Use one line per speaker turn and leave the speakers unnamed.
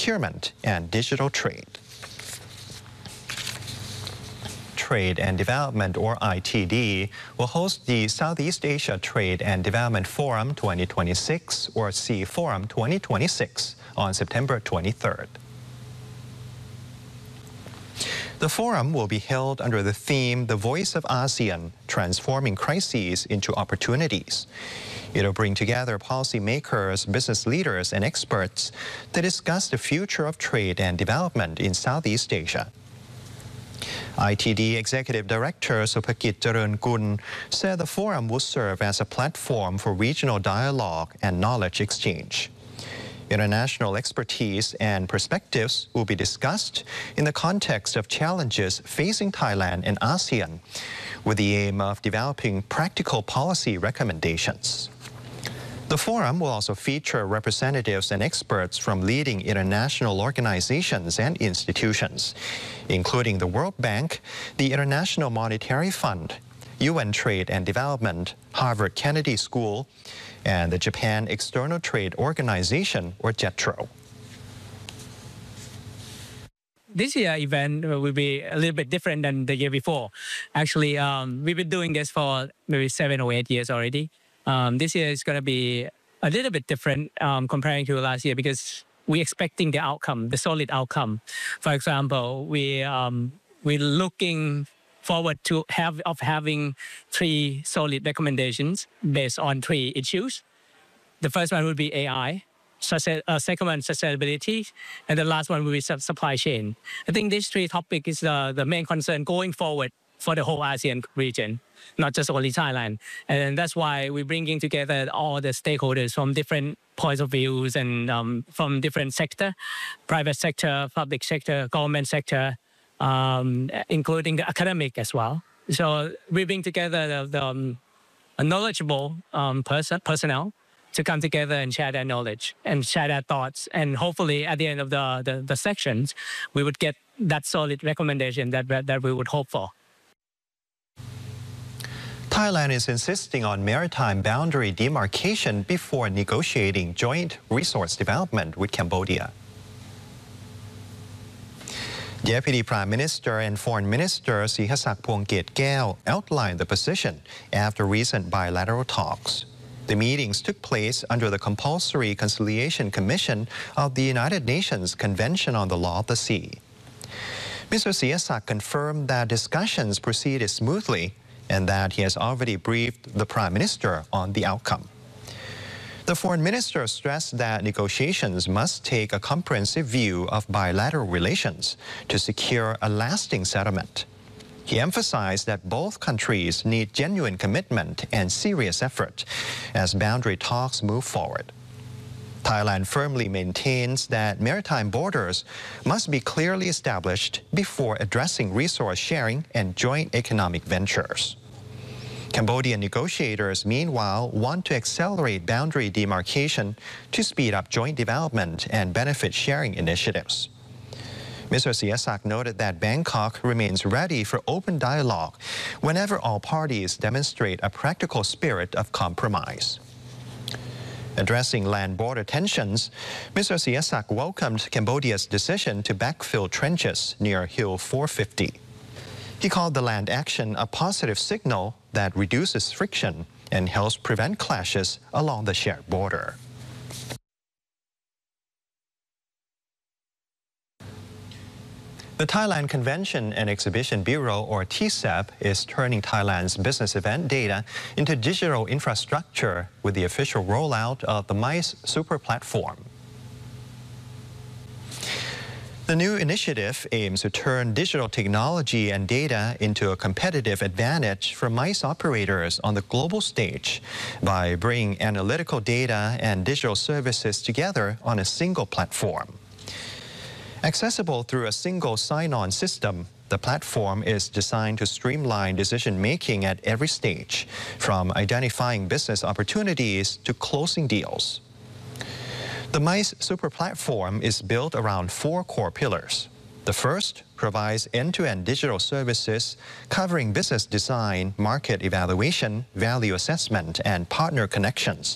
procurement and digital trade. Trade and Development, or ITD, will host the Southeast Asia Trade and Development Forum 2026, or C-Forum 2026, on September 23rd. The forum will be held under the theme, The Voice of ASEAN, Transforming Crises into Opportunities. It'll bring together policymakers, business leaders, and experts to discuss the future of trade and development in Southeast Asia. ITD Executive Director Supakit Jaronkul said the forum will serve as a platform for regional dialogue and knowledge exchange. International expertise and perspectives will be discussed in the context of challenges facing Thailand and ASEAN, with the aim of developing practical policy recommendations. The forum will also feature representatives and experts from leading international organizations and institutions, including the World Bank, the International Monetary Fund, UN Trade and Development, Harvard Kennedy School, and the Japan External Trade Organization, or JETRO.
This year event will be a little bit different than the year before. Actually, we've been doing this for maybe 7 or 8 years already. This year is going to be a little bit different comparing to last year because we're expecting the outcome, the solid outcome. For example, we're looking forward to having 3 solid recommendations based on 3 issues. The first one will be AI, second one sustainability, and the last one will be supply chain. I think these 3 topics is the main concern going forward for the whole ASEAN region, not just only Thailand. And that's why we're bringing together all the stakeholders from different points of views and from different sector, private sector, public sector, government sector, including the academic as well. So we bring together a knowledgeable personnel to come together and share their knowledge and share their thoughts. And hopefully at the end of the sections, we would get that solid recommendation that we would hope for.
Thailand is insisting on maritime boundary demarcation before negotiating joint resource development with Cambodia. Deputy Prime Minister and Foreign Minister Sihasak Phuongketkaew outlined the position after recent bilateral talks. The meetings took place under the Compulsory Conciliation Commission of the United Nations Convention on the Law of the Sea. Mr. Sihasak confirmed that discussions proceeded smoothly and that he has already briefed the Prime Minister on the outcome. The Foreign Minister stressed that negotiations must take a comprehensive view of bilateral relations to secure a lasting settlement. He emphasized that both countries need genuine commitment and serious effort as boundary talks move forward. Thailand firmly maintains that maritime borders must be clearly established before addressing resource sharing and joint economic ventures. Cambodian negotiators, meanwhile, want to accelerate boundary demarcation to speed up joint development and benefit sharing initiatives. Mr. Sihasak noted that Bangkok remains ready for open dialogue whenever all parties demonstrate a practical spirit of compromise. Addressing land border tensions, Mr. Sihasak welcomed Cambodia's decision to backfill trenches near Hill 450. He called the land action a positive signal that reduces friction and helps prevent clashes along the shared border. The Thailand Convention and Exhibition Bureau, or TCEB, is turning Thailand's business event data into digital infrastructure with the official rollout of the MICE Super Platform. The new initiative aims to turn digital technology and data into a competitive advantage for MICE operators on the global stage by bringing analytical data and digital services together on a single platform. Accessible through a single sign-on system, the platform is designed to streamline decision-making at every stage, from identifying business opportunities to closing deals. The MICE Super Platform is built around 4 core pillars. The first provides end-to-end digital services covering business design, market evaluation, value assessment, and partner connections.